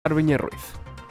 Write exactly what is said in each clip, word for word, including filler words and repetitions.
Arviñe Ruiz.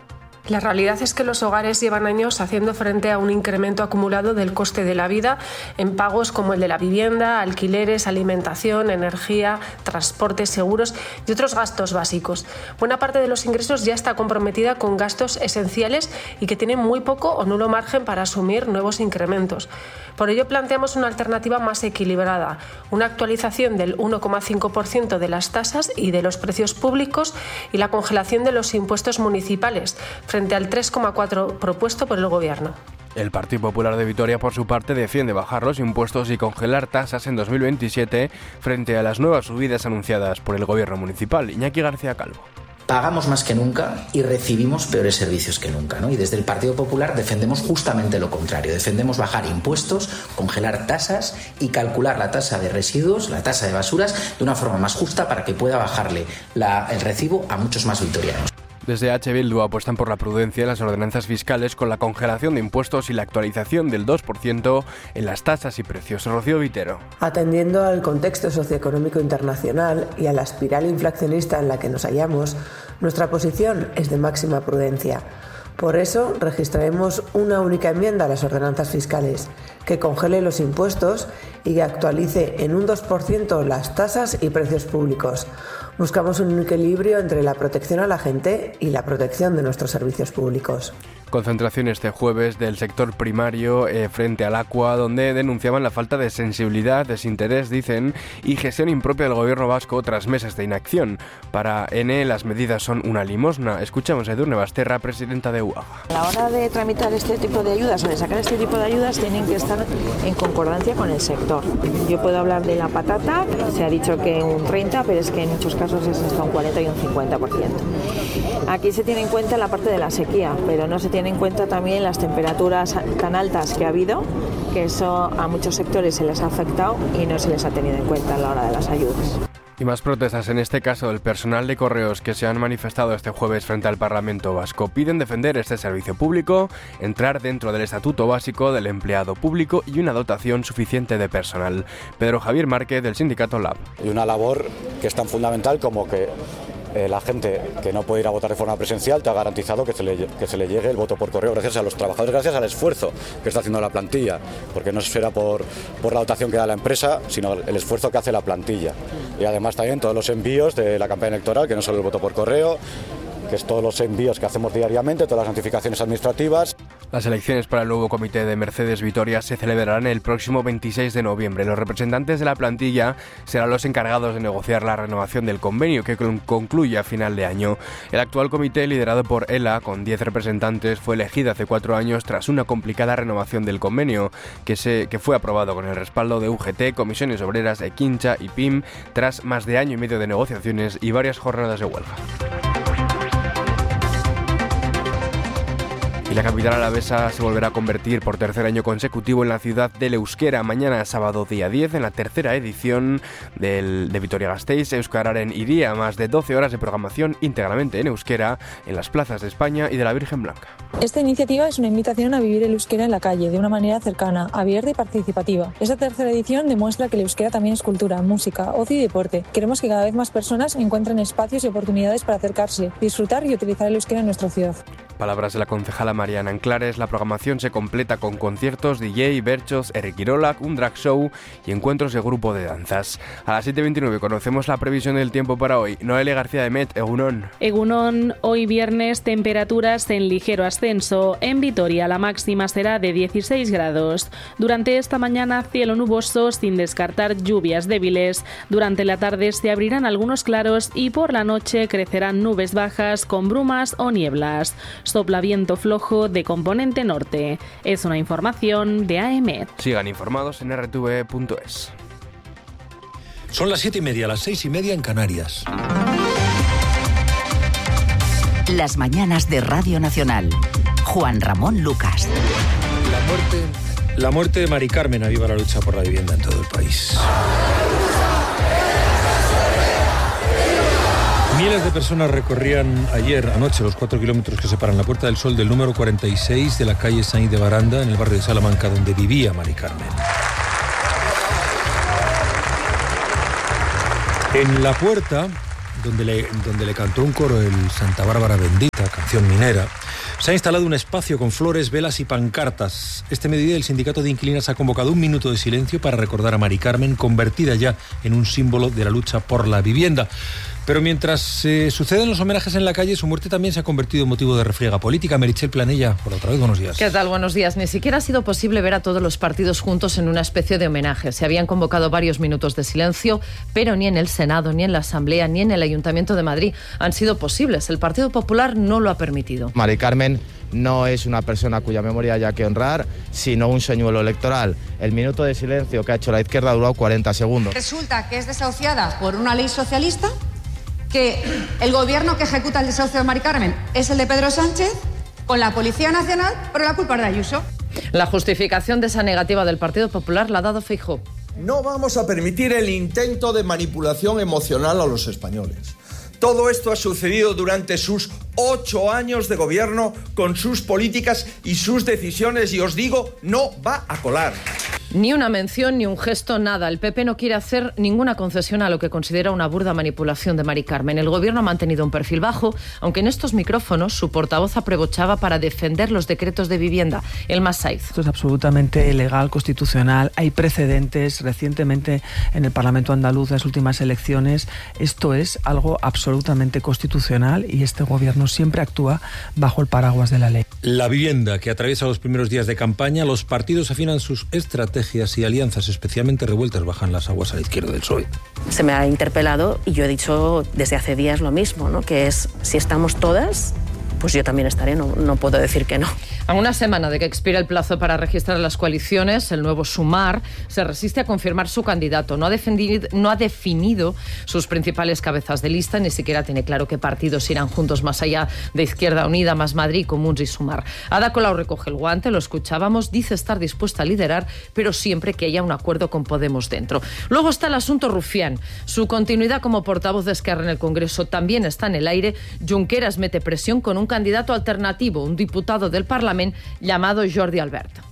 La realidad es que los hogares llevan años haciendo frente a un incremento acumulado del coste de la vida en pagos como el de la vivienda, alquileres, alimentación, energía, transportes, seguros y otros gastos básicos. Buena parte de los ingresos ya está comprometida con gastos esenciales y que tienen muy poco o nulo margen para asumir nuevos incrementos. Por ello planteamos una alternativa más equilibrada, una actualización del uno coma cinco por ciento de las tasas y de los precios públicos y la congelación de los impuestos municipales, frente al tres coma cuatro por ciento propuesto por el Gobierno. El Partido Popular de Vitoria, por su parte, defiende bajar los impuestos y congelar tasas en dos mil veintisiete frente a las nuevas subidas anunciadas por el Gobierno municipal. Iñaki García Calvo. Pagamos más que nunca y recibimos peores servicios que nunca, ¿no? Y desde el Partido Popular defendemos justamente lo contrario. Defendemos bajar impuestos, congelar tasas y calcular la tasa de residuos, la tasa de basuras, de una forma más justa para que pueda bajarle la, el recibo a muchos más vitorianos. Desde H. Bildu apuestan por la prudencia en las ordenanzas fiscales con la congelación de impuestos y la actualización del dos por ciento en las tasas y precios. Rocío Vitero. Atendiendo al contexto socioeconómico internacional y a la espiral inflacionista en la que nos hallamos, nuestra posición es de máxima prudencia. Por eso registraremos una única enmienda a las ordenanzas fiscales, que congele los impuestos y que actualice en un dos por ciento las tasas y precios públicos. Buscamos un equilibrio entre la protección a la gente y la protección de nuestros servicios públicos. Concentración este jueves del sector primario eh, frente al Aqua, donde denunciaban la falta de sensibilidad, desinterés, dicen, y gestión impropia del gobierno vasco tras meses de inacción. Para Ene, las medidas son una limosna. Escuchamos a Edurne Basterra, presidenta de U A G. A la hora de tramitar este tipo de ayudas o de sacar este tipo de ayudas tienen que estar en concordancia con el sector. Yo puedo hablar de la patata, se ha dicho que un treinta, pero es que en muchos casos es hasta un cuarenta y un cincuenta por ciento. Aquí se tiene en cuenta la parte de la sequía, pero no se tiene en cuenta también las temperaturas tan altas que ha habido, que eso a muchos sectores se les ha afectado y no se les ha tenido en cuenta a la hora de las ayudas. Y más protestas, en este caso del personal de correos que se han manifestado este jueves frente al Parlamento Vasco. Piden defender este servicio público, entrar dentro del estatuto básico del empleado público y una dotación suficiente de personal. Pedro Javier Márquez, del sindicato Lab. Y una labor que es tan fundamental como que Eh, la gente que no puede ir a votar de forma presencial te ha garantizado que se, le, que se le llegue el voto por correo gracias a los trabajadores, gracias al esfuerzo que está haciendo la plantilla, porque no será por, por la dotación que da la empresa, sino el esfuerzo que hace la plantilla. Y además también todos los envíos de la campaña electoral, que no solo el voto por correo, que es todos los envíos que hacemos diariamente, todas las notificaciones administrativas. Las elecciones para el nuevo comité de Mercedes Vitoria se celebrarán el próximo veintiséis de noviembre. Los representantes de la plantilla serán los encargados de negociar la renovación del convenio que concluye a final de año. El actual comité, liderado por ELA, con diez representantes, fue elegido hace cuatro años tras una complicada renovación del convenio, que, se, que fue aprobado con el respaldo de U G T, Comisiones Obreras, Equincha y P I M, tras más de año y medio de negociaciones y varias jornadas de huelga. Y la capital alavesa se volverá a convertir por tercer año consecutivo en la ciudad del euskera. Mañana, sábado día diez, en la tercera edición del, de Vitoria-Gasteiz, Euskararen Iría, más de doce horas de programación íntegramente en euskera en las plazas de España y de la Virgen Blanca. Esta iniciativa es una invitación a vivir el euskera en la calle de una manera cercana, abierta y participativa. Esta tercera edición demuestra que el euskera también es cultura, música, ocio y deporte. Queremos que cada vez más personas encuentren espacios y oportunidades para acercarse, disfrutar y utilizar el euskera en nuestra ciudad. Palabras de la concejala Mariana Anclares. La programación se completa con conciertos, D J, berchos, Eric Irolak, un drag show y encuentros de grupo de danzas. A las siete y veintinueve conocemos la previsión del tiempo para hoy. Noelia García de Met, Egunon. Egunon, hoy viernes, temperaturas en ligero ascenso. En Vitoria la máxima será de dieciséis grados. Durante esta mañana cielo nuboso sin descartar lluvias débiles. Durante la tarde se abrirán algunos claros y por la noche crecerán nubes bajas con brumas o nieblas. Sopla viento flojo de componente norte. Es una información de A E M E T. Sigan informados en erre te ve punto es. Son las siete y media, las seis y media en Canarias. Las mañanas de Radio Nacional. Juan Ramón Lucas. La muerte, la muerte de Mari Carmen aviva la lucha por la vivienda en todo el país. Miles de personas recorrían ayer anoche los cuatro kilómetros que separan la Puerta del Sol del número cuarenta y seis de la calle Sainz de Baranda, en el barrio de Salamanca, donde vivía Mari Carmen. En la puerta donde le, donde le cantó un coro el Santa Bárbara Bendita, canción minera, se ha instalado un espacio con flores, velas y pancartas. Este mediodía el Sindicato de Inquilinas ha convocado un minuto de silencio para recordar a Mari Carmen, convertida ya en un símbolo de la lucha por la vivienda. Pero mientras se eh, suceden los homenajes en la calle, su muerte también se ha convertido en motivo de refriega política. Meritxell Planella, por otra vez, buenos días. ¿Qué tal? Buenos días. Ni siquiera ha sido posible ver a todos los partidos juntos en una especie de homenaje. Se habían convocado varios minutos de silencio, pero ni en el Senado, ni en la Asamblea, ni en el Ayuntamiento de Madrid han sido posibles. El Partido Popular no lo ha permitido. Mari Carmen no es una persona cuya memoria haya que honrar, sino un señuelo electoral. El minuto de silencio que ha hecho la izquierda ha durado cuarenta segundos. Resulta que es desahuciada por una ley socialista, que el gobierno que ejecuta el desahucio de Mari Carmen es el de Pedro Sánchez, con la Policía Nacional, pero la culpa es de Ayuso. La justificación de esa negativa del Partido Popular la ha dado Feijóo. No vamos a permitir el intento de manipulación emocional a los españoles. Todo esto ha sucedido durante sus ocho años de gobierno, con sus políticas y sus decisiones, y os digo, no va a colar. Ni una mención, ni un gesto, nada. El P P no quiere hacer ninguna concesión a lo que considera una burda manipulación de Mari Carmen. El gobierno ha mantenido un perfil bajo, aunque en estos micrófonos su portavoz aprobochaba para defender los decretos de vivienda. Elma Saiz. Esto es absolutamente ilegal, constitucional. Hay precedentes recientemente en el Parlamento andaluz, las últimas elecciones. Esto es algo absolutamente constitucional y este gobierno siempre actúa bajo el paraguas de la ley. La vivienda, que atraviesa los primeros días de campaña, los partidos afinan sus estrategias y alianzas especialmente revueltas, bajan las aguas a la izquierda del P S O E. Se me ha interpelado y yo he dicho desde hace días lo mismo, ¿no? Que es, si estamos todas, pues yo también estaré, no, no puedo decir que no. A una semana de que expira el plazo para registrar las coaliciones, el nuevo Sumar se resiste a confirmar su candidato. No ha, defendido, no ha definido sus principales cabezas de lista, ni siquiera tiene claro qué partidos irán juntos más allá de Izquierda Unida, Más Madrid, Comuns y Sumar. Ada Colau recoge el guante, lo escuchábamos, dice estar dispuesta a liderar, pero siempre que haya un acuerdo con Podemos dentro. Luego está el asunto Rufián. Su continuidad como portavoz de Esquerra en el Congreso también está en el aire. Junqueras mete presión con un candidato alternativo, un diputado del Parlamento llamado Jordi Albert.